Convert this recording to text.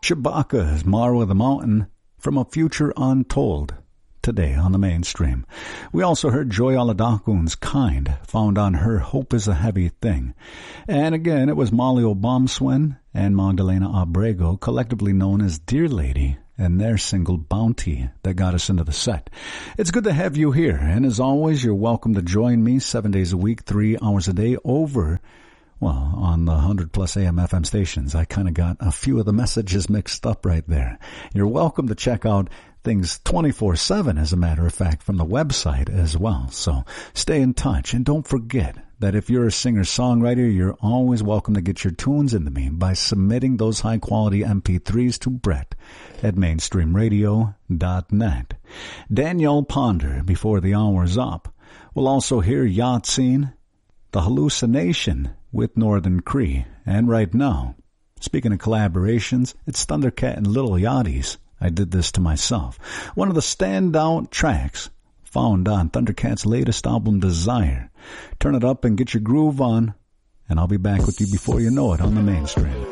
Chewbacca's Marrow of the Mountain from A Future Untold, today on the mainstream. We also heard Joy Oladakun's Kind, found on her Hope is a Heavy Thing. And again, it was Molly Obamswin and Magdalena Abrego, collectively known as Dear Lady, and their single Bounty that got us into the set. It's good to have you here, and as always, you're welcome to join me 7 days a week, 3 hours a day over, well, on the 100-plus AM FM stations. I kind of got a few of the messages mixed up right there. You're welcome to check out things 24/7, as a matter of fact, from the website as well. So stay in touch, and don't forget that if you're a singer-songwriter, you're always welcome to get your tunes into me by submitting those high-quality MP3s to Brett at mainstreamradio.net. Danielle Ponder, before the hour's up. We'll also hear Yahtzee, The Hallucination with Northern Cree. And right now, speaking of collaborations, it's Thundercat and Little Yachty's I Did This to Myself. One of the standout tracks found on Thundercat's latest album, Desire. Turn it up and get your groove on, and I'll be back with you before you know it on the mainstream.